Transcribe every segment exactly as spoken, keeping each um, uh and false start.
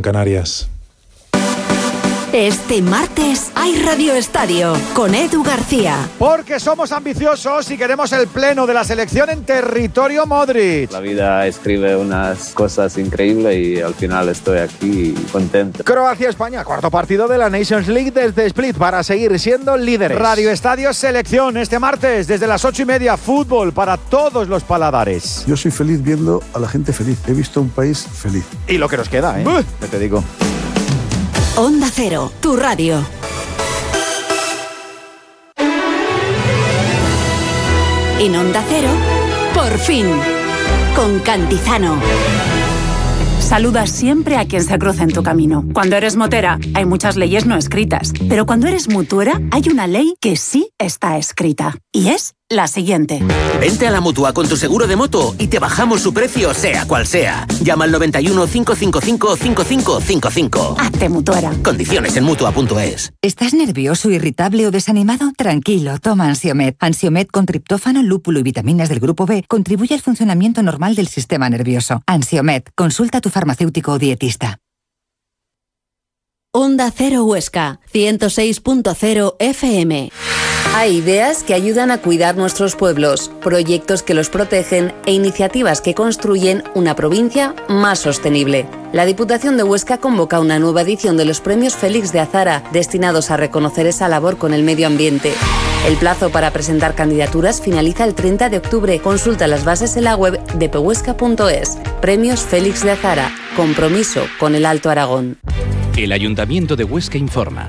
Canarias. Este martes hay Radio Estadio con Edu García. Porque somos ambiciosos y queremos el pleno de la selección en territorio Modric. La vida escribe unas cosas increíbles y al final estoy aquí contento. Croacia-España, cuarto partido de la Nations League desde Split para seguir siendo líderes. Radio Estadio Selección este martes desde las ocho y media. Fútbol para todos los paladares. Yo soy feliz viendo a la gente feliz. He visto un país feliz. Y lo que nos queda, ¿eh? ¿Qué te digo? Onda Cero, tu radio. En Onda Cero, por fin, con Cantizano. Saludas siempre a quien se cruza en tu camino. Cuando eres motera, hay muchas leyes no escritas. Pero cuando eres mutuera, hay una ley que sí está escrita. Y es la siguiente. Vente a la Mutua con tu seguro de moto y te bajamos su precio sea cual sea. Llama al noventa y uno, cinco cinco cinco, cinco cinco cinco cinco. Hazte mutuera. Condiciones en Mutua punto es. ¿Estás nervioso, irritable o desanimado? Tranquilo, toma Ansiomed. Ansiomed con triptófano, lúpulo y vitaminas del grupo B contribuye al funcionamiento normal del sistema nervioso. Ansiomed, consulta a tu farmacéutico o dietista. Onda Cero Huesca, ciento seis punto cero F M. Hay ideas que ayudan a cuidar nuestros pueblos, proyectos que los protegen e iniciativas que construyen una provincia más sostenible. La Diputación de Huesca convoca una nueva edición de los premios Félix de Azara, destinados a reconocer esa labor con el medio ambiente. El plazo para presentar candidaturas finaliza el treinta de octubre. Consulta las bases en la web de pehuesca punto es. Premios Félix de Azara. Compromiso con el Alto Aragón. El Ayuntamiento de Huesca informa.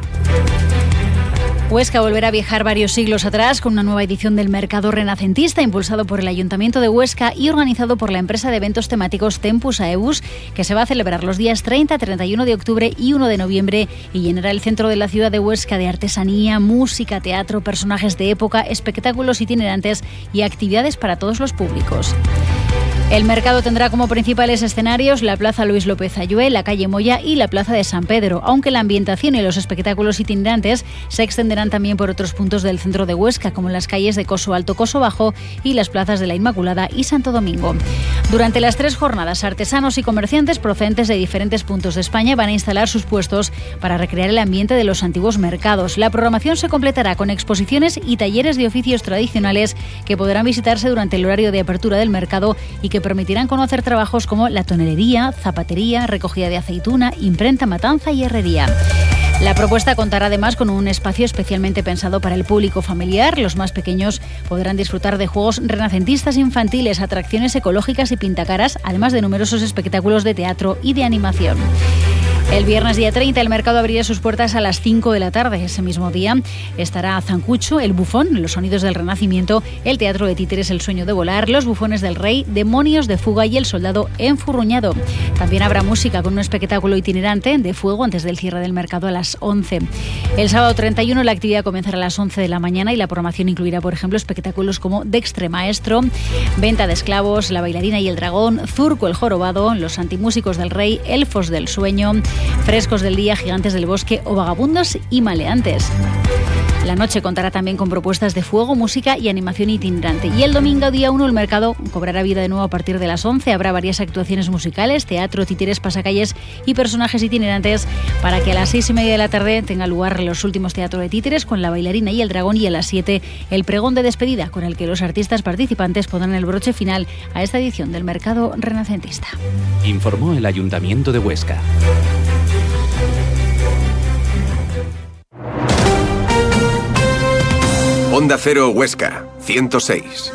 Huesca volverá a viajar varios siglos atrás con una nueva edición del Mercado Renacentista impulsado por el Ayuntamiento de Huesca y organizado por la empresa de eventos temáticos Tempus Aebus, que se va a celebrar los días treinta, treinta y uno de octubre y uno de noviembre y llenará el centro de la ciudad de Huesca de artesanía, música, teatro, personajes de época, espectáculos itinerantes y actividades para todos los públicos. El mercado tendrá como principales escenarios la Plaza Luis López Ayué, la calle Moya y la Plaza de San Pedro, aunque la ambientación y los espectáculos itinerantes se extenderán también por otros puntos del centro de Huesca, como las calles de Coso Alto, Coso Bajo y las plazas de la Inmaculada y Santo Domingo. Durante las tres jornadas, artesanos y comerciantes procedentes de diferentes puntos de España van a instalar sus puestos para recrear el ambiente de los antiguos mercados. La programación se completará con exposiciones y talleres de oficios tradicionales que podrán visitarse durante el horario de apertura del mercado y que que permitirán conocer trabajos como la tonelería, zapatería, recogida de aceituna, imprenta, matanza y herrería. La propuesta contará además con un espacio especialmente pensado para el público familiar. Los más pequeños podrán disfrutar de juegos renacentistas infantiles, atracciones ecológicas y pintacaras, además de numerosos espectáculos de teatro y de animación. El viernes día treinta el mercado abrirá sus puertas a las cinco de la tarde. Ese mismo día estará Zancucho, El Bufón, Los Sonidos del Renacimiento, el Teatro de Títeres El Sueño de Volar, Los Bufones del Rey, Demonios de Fuga y El Soldado Enfurruñado. También habrá música con un espectáculo itinerante de fuego antes del cierre del mercado a las once. El sábado treinta y uno la actividad comenzará a las once de la mañana y la programación incluirá, por ejemplo, espectáculos como Dextre Maestro, Venta de Esclavos, La Bailarina y el Dragón, Zurco el Jorobado, Los Antimúsicos del Rey, Elfos del Sueño, Frescos del Día, Gigantes del Bosque o Vagabundos y Maleantes. La noche contará también con propuestas de fuego, música y animación itinerante. Y el domingo, día uno, el mercado cobrará vida de nuevo a partir de las once. Habrá varias actuaciones musicales, teatro, títeres, pasacalles y personajes itinerantes para que a las seis y media de la tarde tenga lugar los últimos teatros de títeres con La Bailarina y el Dragón y a las siete el pregón de despedida con el que los artistas participantes pondrán el broche final a esta edición del Mercado Renacentista. Informó el Ayuntamiento de Huesca. Onda Cero Huesca, ciento seis.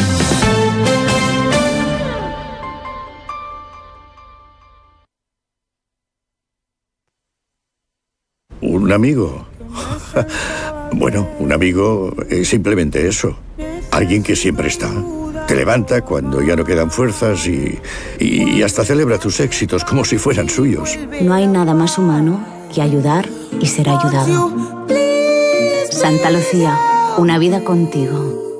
¿Un amigo? Bueno, un amigo es simplemente eso. Alguien que siempre está. Te levanta cuando ya no quedan fuerzas y, y hasta celebra tus éxitos como si fueran suyos. No hay nada más humano que ayudar y ser ayudado. Santa Lucía, una vida contigo.